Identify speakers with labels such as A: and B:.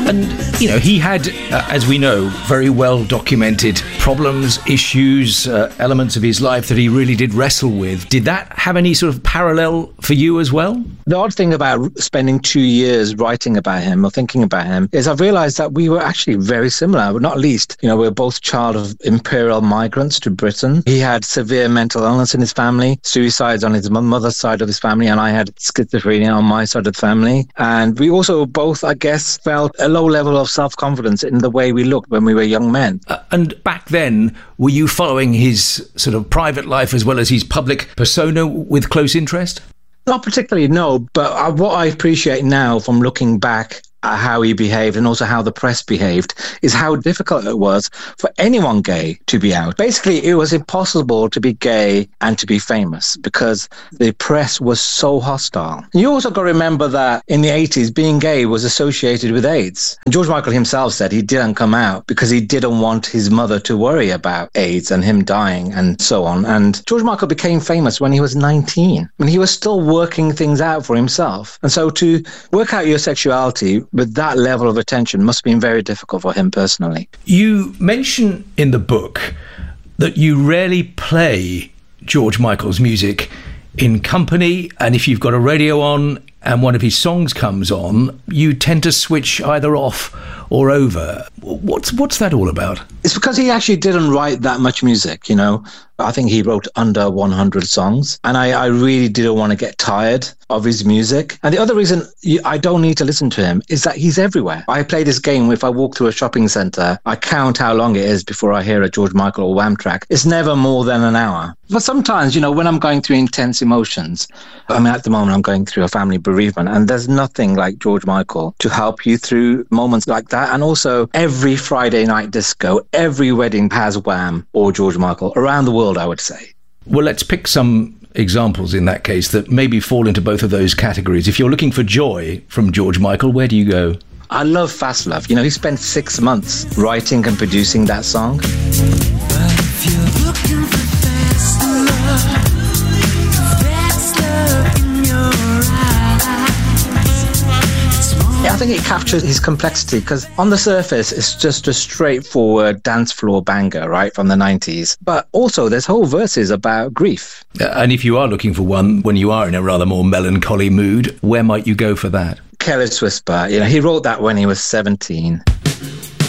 A: And, you know, he had, as we know, very well documented problems, issues, elements of his life that he really did wrestle with. Did that have any sort of parallel for you as well?
B: The odd thing about spending 2 years writing about him or thinking about him is I've realised that we were actually very similar. Not least, you know, we're both child of imperial migrants to Britain. He had severe mental illness in his family, suicides on his mother's side of his family, and I had schizophrenia on my side of the family. And we also both, I guess, felt a low level of self-confidence in the way we looked when we were young men.
A: And back then, were you following his sort of private life as well as his public persona with close interest?
B: Not particularly, no. But what I appreciate now from looking back at how he behaved and also how the press behaved is how difficult it was for anyone gay to be out. Basically, it was impossible to be gay and to be famous because the press was so hostile. You also got to remember that in the 80s, being gay was associated with AIDS. And George Michael himself said he didn't come out because he didn't want his mother to worry about AIDS and him dying and so on. And George Michael became famous when he was 19. I mean, he was still working things out for himself. And so to work out your sexuality with that level of attention must have been very difficult for him personally.
A: You mention in the book that you rarely play George Michael's music in company, and if you've got a radio on and one of his songs comes on, you tend to switch either off or over. What's that all about?
B: It's because he actually didn't write that much music, you know. I think he wrote under 100 songs, and I really didn't want to get tired of his music. And the other reason I don't need to listen to him is that he's everywhere. I play this game. If I walk through a shopping centre, I count how long it is before I hear a George Michael or Wham track. It's never more than an hour. But sometimes, you know, when I'm going through intense emotions, I mean, at the moment I'm going through a family bereavement, and there's nothing like George Michael to help you through moments like that. And also every Friday night disco, every wedding has Wham or George Michael around the world, I would say.
A: Well, let's pick some examples in that case that maybe fall into both of those categories. If you're looking for joy from George Michael, where do you go?
B: I love Fast Love. You know, he spent 6 months writing and producing that song.
C: But if you're looking for fast love in your eyes.
B: Yeah, I think it captures his complexity because on the surface, it's just a straightforward dance floor banger, right, from the 90s. But also there's whole verses about grief.
A: And if you are looking for one when you are in a rather more melancholy mood, where might you go for that?
B: Careless Whisper, you know, he wrote that when he was 17.